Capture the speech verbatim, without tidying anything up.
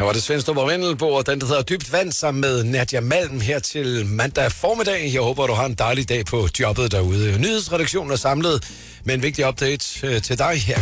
Her var det Svendstrup og Vendelbo, den der hedder Dybt Vand, sammen med Nadia Malm her til mandag formiddag. Jeg håber, du har en dejlig dag på jobbet derude. Nyhedsredaktionen er samlet med en vigtig update til dig her.